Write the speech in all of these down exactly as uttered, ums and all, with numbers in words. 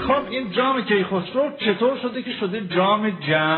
خب این جام کیخسرو چطور شده که شده جام جم؟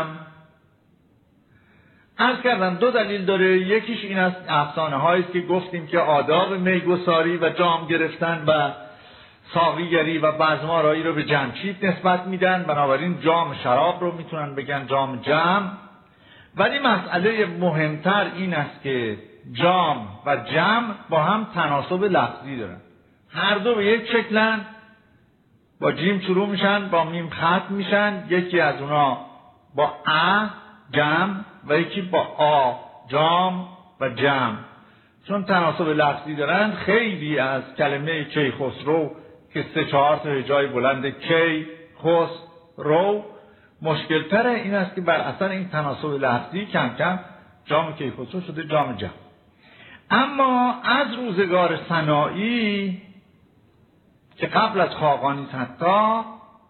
عرض کردم دو دلیل داره. یکیش این است افسانه هایی است که گفتیم که آداب میگساری و جام گرفتن و ساقیگری و بزم‌آرایی رو به جمشید نسبت میدن، بنابراین جام شراب رو میتونن بگن جام جم. ولی مسئله مهمتر این است که جام و جم با هم تناسب لفظی دارن، هر دو به یک شکلن، با جیم شروع میشن با میم ختم میشن. یکی از اونا با ا جم و یکی با آ جام و جم. چون تناسب لفظی دارن خیلی از کلمه کیخسرو که سه چهار تا هجای بلند کی خس رو مشکل تره، این است که بر اثر این تناسب لفظی کم کم جام کیخسرو شده جام جم. اما از روزگار سنایی که قبل از خاقانی حتی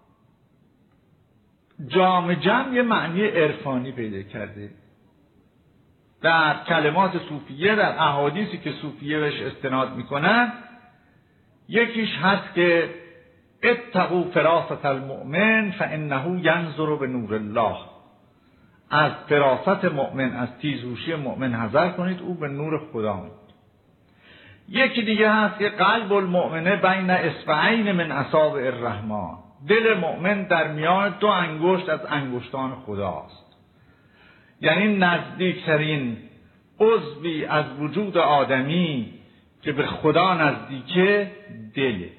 جام جم یه معنی عرفانی پیدا کرده. در کلمات صوفیه، در احادیثی که صوفیه بهش استناد میکنن، یکیش هست که اتقوا فراست المؤمن فانه ینظر به نور الله. از فراست مؤمن، از تیزهوشی مؤمن حذر کنید، او به نور خدا میاد. یکی دیگه هست که قلب المؤمنه بین اصبعین من اصابع الرحمن. دل مؤمن در میان دو انگشت از انگشتان خداست. یعنی نزدیکترین عضوی از وجود آدمی که به خدا نزدیکه دله.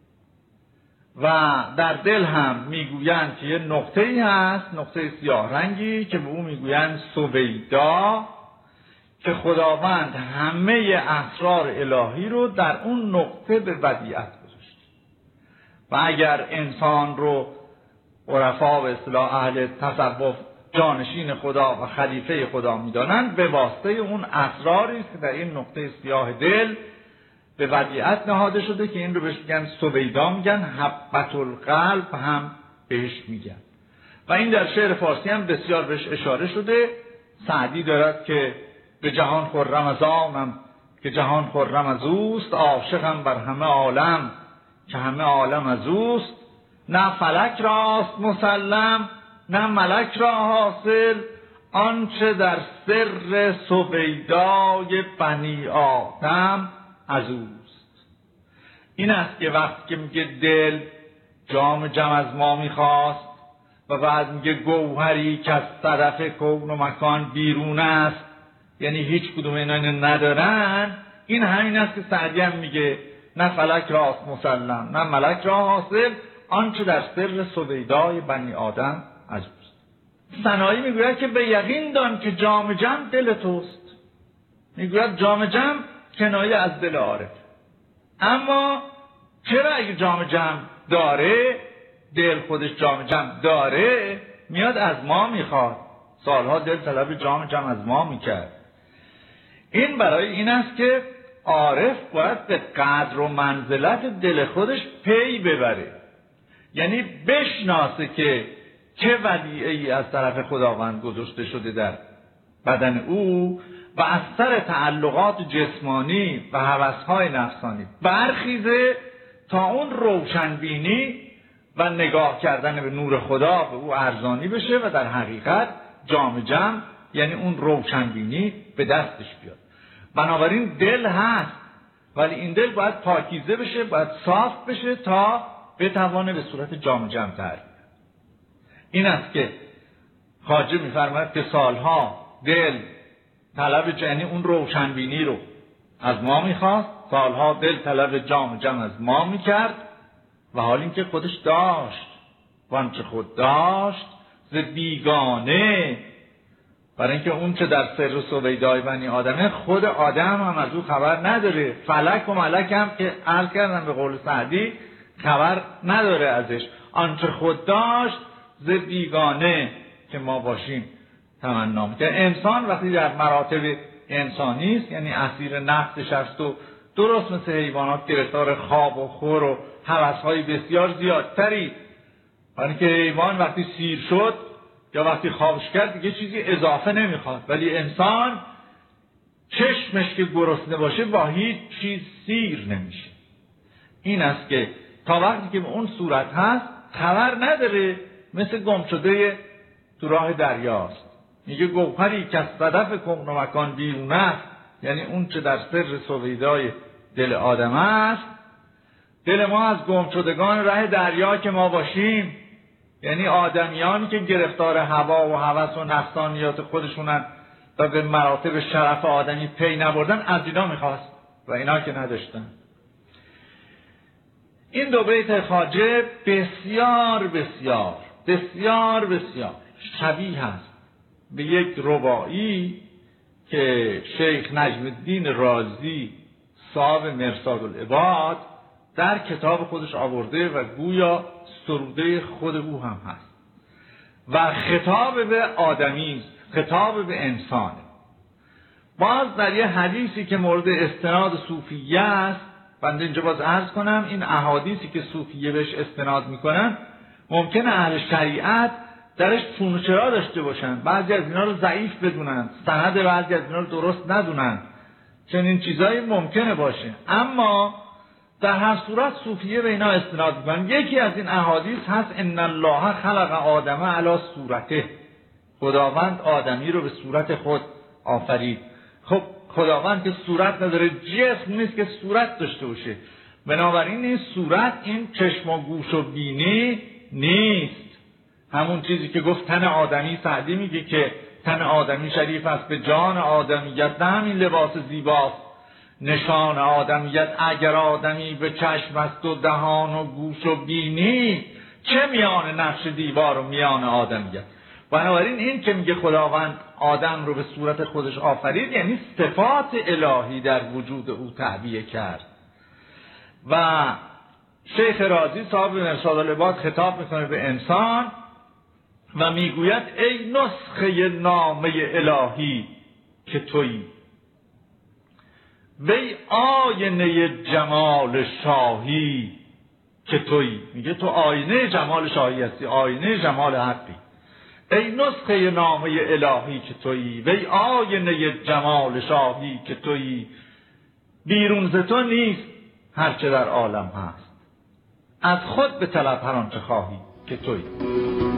و در دل هم میگویند که یه نقطه‌ای هست، نقطه سیاه رنگی که به اون میگویند سویدا، که خداوند همه اسرار الهی رو در اون نقطه به ودیعت گذاشته. و اگر انسان رو عرفا به اصطلاح اهل تصوف جانشین خدا و خلیفه خدا میدانند، به واسطه اون اسراری است که در این نقطه سیاه دل به ودیعت نهاده شده که این رو بهش میگن سویدا، میگن حبة القلب هم بهش میگن. و این در شعر فارسی هم بسیار بهش اشاره شده. سعدی دارد که به جهان خرم از آنم که جهان خرم از اوست، عاشقم بر همه عالم که همه عالم از اوست. نه فلک راست مسلم نه ملک را حاصل، آنچه در سر سویدای بنی آدم از اوست. این است که وقتی که میگه دل جام جم از ما میخواست و بعد میگه گوهری که از صدف کون و مکان بیرون است، یعنی هیچ کدوم اینا ندارن، این همین است که سعدی هم میگه نه فلک راست مسلم نه ملک را حاصل، آنچه در سر سویدای بنی آدم از اوست. سنایی میگوید که به یقین دان که جام جم دل توست. میگوید جام جم کنایه از دل عارف. اما چرا اگه جام جم داره، دل خودش جام جم داره، میاد از ما میخواد؟ سالها دل طلب جام جم از ما میکرد. این برای این است که عارف باید به قدر و منزلت دل خودش پی ببره، یعنی بشناسه که چه ودیعه ای از طرف خداوند گذاشته شده در بدن او و از سر تعلقات جسمانی و هوس‌های نفسانی برخیزه تا اون روشنبینی و نگاه کردن به نور خدا به او ارزانی بشه و در حقیقت جام جم یعنی اون روشنبینی به دستش بیاد. بنابراین دل هست، ولی این دل باید پاکیزه بشه، باید صاف بشه تا بتوانه به صورت جام جم تر. این است که خواجه می‌فرماید که سالها دل طلب یعنی اون روشنبینی رو از ما میخواست، سالها دل طلب جام جم از ما میکرد و حال این که خودش داشت وانچه خود داشت ز بیگانه، برای اینکه اون چه در سر سویدای بنی آدمه خود آدم هم از او خبر نداره. فلک و ملک هم که عرض کردم به قول سعدی خبر نداره ازش. آنچه خود داشت ز بیگانه که ما باشیم تمنا میکنه. انسان وقتی در مراتب انسانی است، یعنی اسیر نفسش است و درست مثل حیوانات گرفتار خواب و خور و هوس‌های بسیار زیادتری، برای اینکه حیوان وقتی سیر شد یا وقتی خوابش کرد دیگه چیزی اضافه نمیخواد، ولی انسان چشمش که گرسنه باشه با هیچ چیز سیر نمیشه. این است که تا وقتی که به اون صورت هست خبر نداره، مثل گم شده تو راه دریاست. میگه گوهری که از صدف کون و مکان بیرون است، یعنی اون چه در سر سویدای دل آدم است. دل ما از گم شدگان ره دریا که ما باشیم، یعنی آدمیانی که گرفتار هوا و هوس و نفسانیات خودشونن و به مراتب شرف آدمی پی نبردن، از اینا میخواست و اینا که نداشتن. این دو بیت خواجه بسیار بسیار بسیار بسیار شبیه هست به یک رباعی که شیخ نجم الدین رازی صاحب مرصاد العباد در کتاب خودش آورده و گویا سروده خود او هم هست و خطاب به آدمی است، خطاب به انسانه. باز در یه حدیثی که مورد استناد صوفیه است، بنده اینجا باز عرض کنم این احادیثی که صوفیه بهش استناد میکنن ممکنه اهل شریعت درش چون و چرا داشته باشن، بعضی از اینا رو ضعیف بدونن، سند بعضی از اینا رو درست ندونن، چنین چیزایی ممکنه باشه. اما در هر صورت صوفیه به اینا استناد میکنن. یکی از این احادیث هست ان الله خلق آدم علی صورته، خداوند آدمی رو به صورت خود آفرید. خب خداوند که صورت نداره، جسم نیست که صورت داشته باشه، بنابراین این صورت این چشم و گوش و بینی نیست. همون چیزی که گفت تن آدمی، سعدی میگه که تن آدمی شریف است به جان آدمیت، نه همین لباس زیباست نشان آدمیت. اگر آدمی به چشم است و دهان و گوش و بینی، چه میان نقش دیوار و میان آدمیت. بنابراین این که میگه خداوند آدم رو به صورت خودش آفرید، یعنی صفات الهی در وجود او تعبیه کرد. و شیخ رازی صاحب مرصاد العباد خطاب میکنه به انسان و میگوید ای نسخه نامه الهی که تویی، وی آینه جمال شاهی که تویی. میگه تو آینه جمال شاهی هستی، آینه جمال حقی. ای نسخه نامه الهی که تویی، وی آینه جمال شاهی که تویی. بیرون ز تو نیست هرچه در عالم هست، از خود به طلب هر آنچه خواهی که تویی.